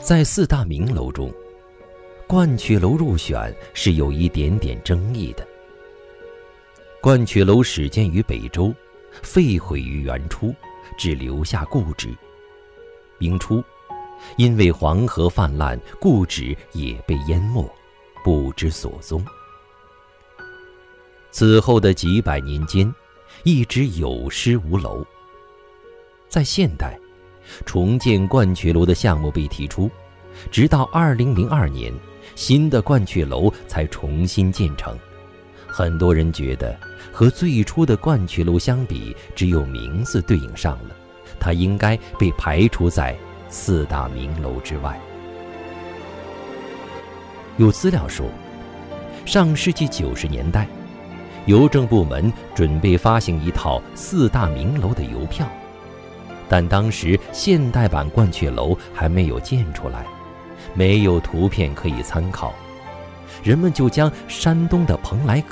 在四大名楼中，鹳雀楼入选是有一点点争议的。鹳雀楼始建于北周，废毁于元初，只留下故址。明初，因为黄河泛滥，故址也被淹没，不知所踪。此后的几百年间，一直有失无楼。在现代，重建鹳雀楼的项目被提出，直到2002年，新的鹳雀楼才重新建成。很多人觉得和最初的鹳雀楼相比，只有名字对应上了，它应该被排除在四大名楼之外。有资料说，上世纪90年代，邮政部门准备发行一套四大名楼的邮票，但当时现代版鹳雀楼还没有建出来，没有图片可以参考，人们就将山东的蓬莱